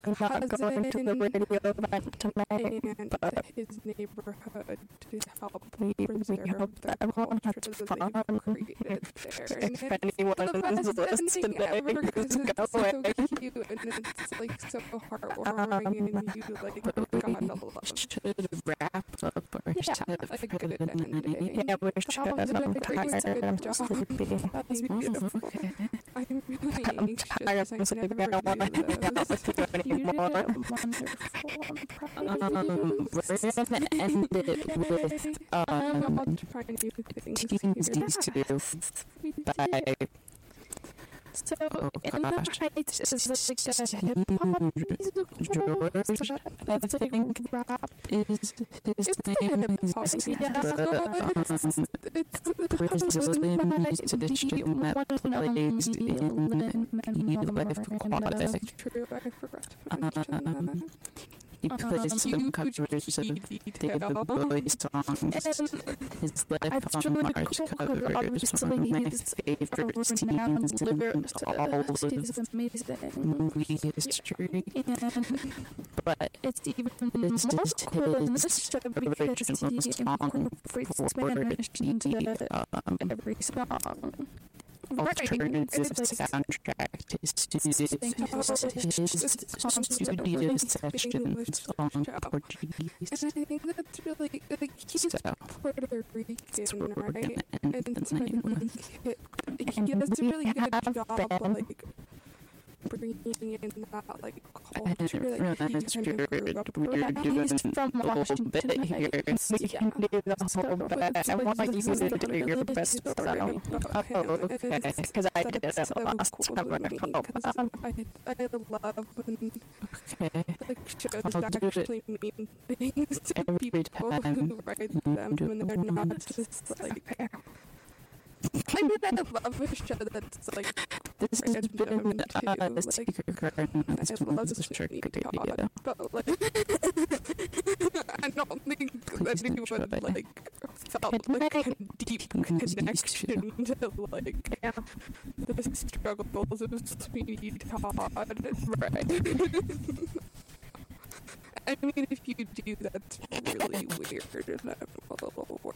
I'm not going to the radio event tonight, and but his neighborhood to help we preserve hope the that everyone has culture fun. that they've created there. And If anyone is listening, ever, go because it's so away. cute and it's like so heartwarming and you like gotta love it. Should wrap up or Yeah, should like a good ending. Yeah, we should. I'm tired. I'm sleepy. That was beautiful. Okay. I'm really I'm anxious. tired. I'm I sleepy. never I don't want to do hang out this. with you You did anymore. it wonderful. I'm proud of you. We're gonna end it with I'll try new things Teens here. these two by So, oh in the gosh. Heights is like a hip-hop musical. George, I It's think like rap. is his It's name hip-hop. is Brazilian musician that plays in Life Aquatic. True, I forgot to mention that. He plays some covers of David Bowie songs. His Life on Mars cover is one of my favorite scenes in all of movie history. But It's even this more is cool than this his show because original he song incorporates for Spanish into the every song. alternative It's like soundtrack to his studio sessions on Portuguese. and I think that's really like he's So Puerto Rican, we're right? gonna end And the so night like he does a really good job like bringing in that like I culture didn't that he realize kind of grew up we were with. doing He's from a whole Washington bit here. We can do the whole bit. I want you to do your best so. Oh, okay. Because I did it last time. I love when Okay. like shows I'll do it actually mean things to every people time who write them when they're not just like I mean, I love a show that's like This has random been too, a like, secret garden. I This love is a trick Snoopy idea. Todd, but like I don't think that anyone like felt like a deep connection to like the struggles of Sweetie Todd, right? I mean, if you do, that's really weird and I'm a little